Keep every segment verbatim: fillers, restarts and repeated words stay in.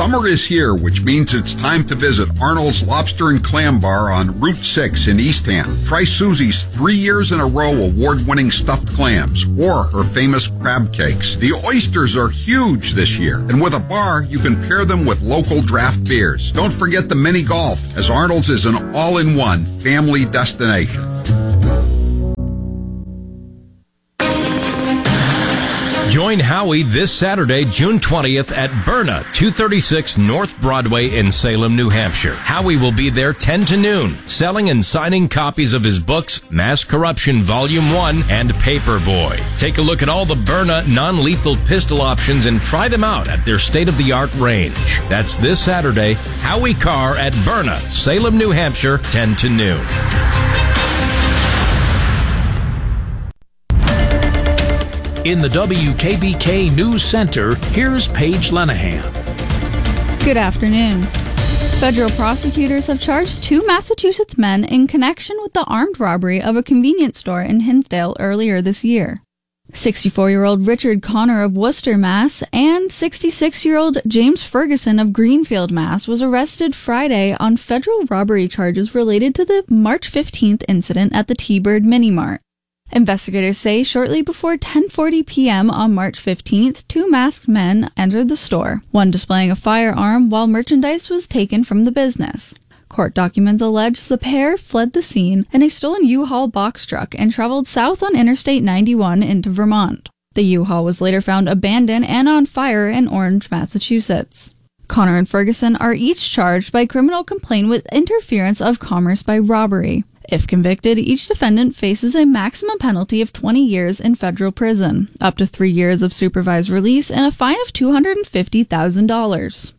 Summer is here, which means it's time to visit Arnold's Lobster and Clam Bar on Route six in Eastham. Try Susie's three years in a row award-winning stuffed clams or her famous crab cakes. The oysters are huge this year, and with a bar, you can pair them with local draft beers. Don't forget the mini golf, as Arnold's is an all-in-one family destination. Join Howie this Saturday, June twentieth at Berna, two thirty-six North Broadway in Salem, New Hampshire. Howie will be there ten to noon, selling and signing copies of his books, Mass Corruption Volume one and Paperboy. Take a look at all the Berna non-lethal pistol options and try them out at their state-of-the-art range. That's this Saturday, Howie Carr at Berna, Salem, New Hampshire, ten to noon. In the W K B K News Center, here's Paige Lenahan. Good afternoon. Federal prosecutors have charged two Massachusetts men in connection with the armed robbery of a convenience store in Hinsdale earlier this year. sixty-four-year-old Richard Connor of Worcester, Mass. and sixty-six-year-old James Ferguson of Greenfield, Mass. was arrested Friday on federal robbery charges related to the March fifteenth incident at the T-Bird Mini Mart. Investigators say shortly before ten forty p.m. on March fifteenth, two masked men entered the store, one displaying a firearm while merchandise was taken from the business. Court documents allege the pair fled the scene in a stolen U-Haul box truck and traveled south on Interstate ninety-one into Vermont. The U-Haul was later found abandoned and on fire in Orange, Massachusetts. Connor and Ferguson are each charged by criminal complaint with interference of commerce by robbery. If convicted, each defendant faces a maximum penalty of twenty years in federal prison, up to three years of supervised release, and a fine of two hundred fifty thousand dollars.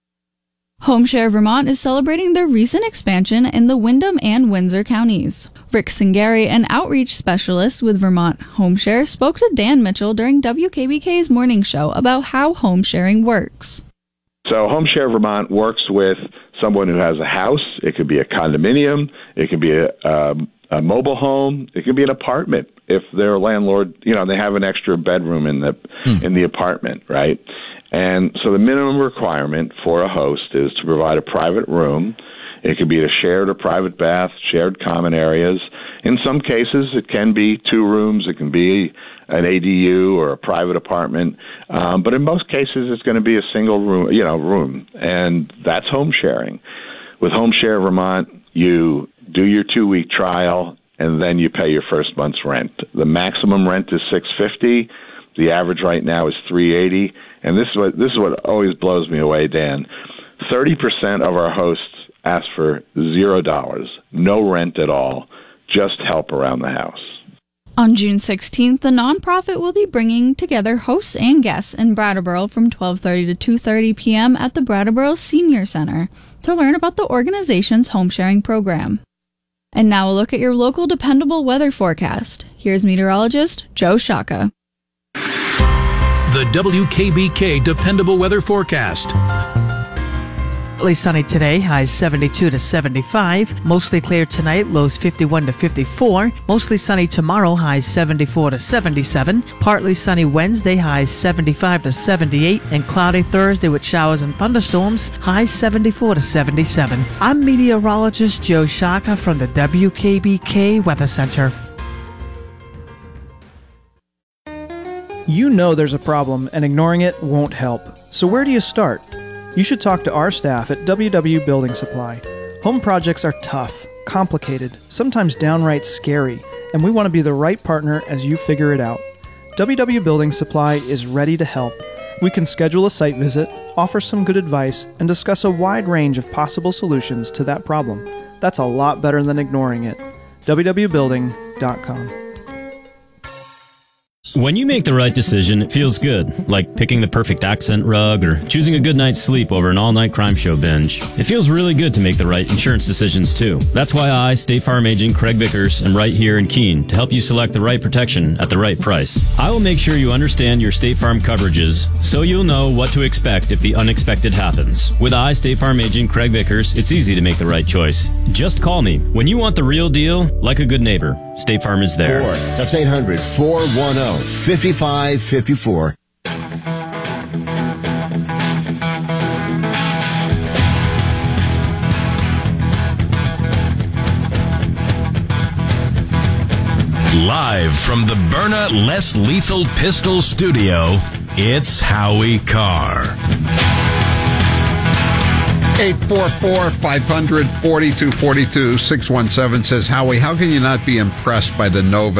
HomeShare Vermont is celebrating their recent expansion in the Windham and Windsor counties. Rick Singari, an outreach specialist with Vermont HomeShare, spoke to Dan Mitchell during W K B K's morning show about how home sharing works. So HomeShare Vermont works with someone who has a house. It could be a condominium. It could be a, a, a mobile home. It could be an apartment. If their landlord, you know, they have an extra bedroom in the hmm. in the apartment, right? And so the minimum requirement for a host is to provide a private room. It could be a shared or private bath, shared common areas. In some cases, it can be two rooms. It can be an A D U or a private apartment. Um, but in most cases, it's going to be a single room, you know, room. And that's home sharing. With HomeShare Vermont, you do your two-week trial, and then you pay your first month's rent. The maximum rent is six hundred fifty dollars. The average right now is three hundred eighty dollars. And this is what this is what always blows me away, Dan. thirty percent of our hosts ask for zero dollars, no rent at all, just help around the house. On June sixteenth, the nonprofit will be bringing together hosts and guests in Brattleboro from twelve thirty to two thirty p.m. at the Brattleboro Senior Center to learn about the organization's home sharing program. And now a look at your local dependable weather forecast. Here's meteorologist Joe Shaka. The W K B K Dependable Weather Forecast. Partly sunny today, highs seventy-two to seventy-five. Mostly clear tonight, lows fifty-one to fifty-four. Mostly sunny tomorrow, highs seventy-four to seventy-seven. Partly sunny Wednesday, highs seventy-five to seventy-eight. And cloudy Thursday with showers and thunderstorms, highs seventy-four to seventy-seven. I'm meteorologist Joe Shaka from the W K B K Weather Center. You know there's a problem, and ignoring it won't help. So where do you start? You should talk to our staff at W W Building Supply. Home projects are tough, complicated, sometimes downright scary, and we want to be the right partner as you figure it out. W W Building Supply is ready to help. We can schedule a site visit, offer some good advice, and discuss a wide range of possible solutions to that problem. That's a lot better than ignoring it. W W building dot com. When you make the right decision, it feels good, like picking the perfect accent rug or choosing a good night's sleep over an all-night crime show binge. It feels really good to make the right insurance decisions, too. That's why I, State Farm agent Craig Vickers, am right here in Keene to help you select the right protection at the right price. I will make sure you understand your State Farm coverages so you'll know what to expect if the unexpected happens. With I, State Farm agent Craig Vickers, it's easy to make the right choice. Just call me. When you want the real deal, like a good neighbor, State Farm is there. Ford. That's eight hundred, four one zero, five five five four. Live from the Byrna Less Lethal Pistol Studio, it's Howie Carr. eight four four, five hundred, forty-two forty-two, six one seven says, Howie, how can you not be impressed by the Nova